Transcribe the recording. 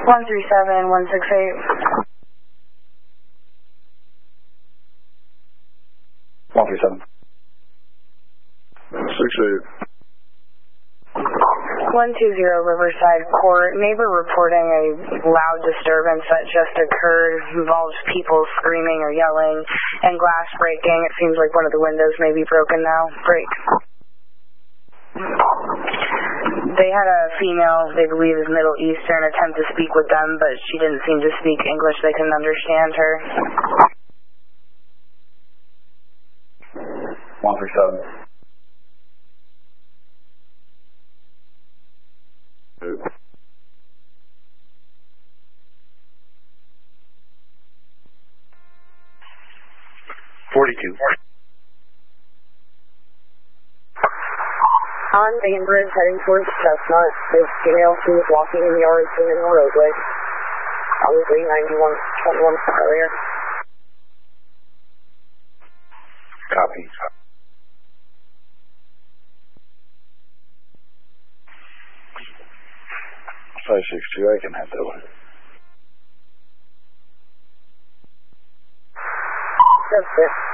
137168. 137. 68. 120 Riverside Court. Neighbor reporting a loud disturbance that just occurred. Involves people screaming or yelling and glass breaking. It seems like one of the windows may be broken now. Break. They had a female, they believe is Middle Eastern, attempt to speak with them, but she didn't seem to speak English. They couldn't understand her. 137. 42. On Bainbridge, heading towards Chestnut. This female, she was walking in the yard, sitting in the roadway. Probably 91 earlier. Copy. 562, I can have that one. That's it.